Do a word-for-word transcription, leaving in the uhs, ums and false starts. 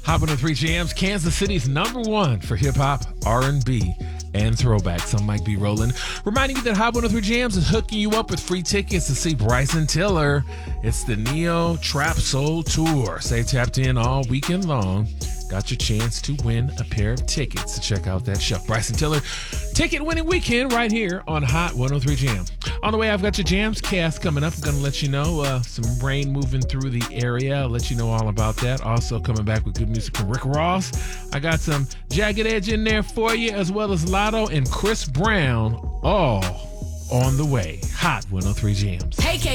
Hot one oh three Jams, Kansas City's number one for hip-hop, R and B, and throwback. Some might be rolling. Reminding you that Hot one oh three Jams is hooking you up with free tickets to see Bryson Tiller. It's the Neo Trap Soul Tour. Stay tapped in all weekend long. Got your chance to win a pair of tickets to check out that show. Bryson Tiller, ticket winning weekend right here on Hot one oh three Jam. On the way, I've got your Jams cast coming up. I'm going to let you know uh, some rain moving through the area. I'll let you know all about that. Also coming back with good music from Rick Ross. I got some Jagged Edge in there for you, as well as Lotto and Chris Brown, all on the way. Hot one oh three Jams. Hey, K.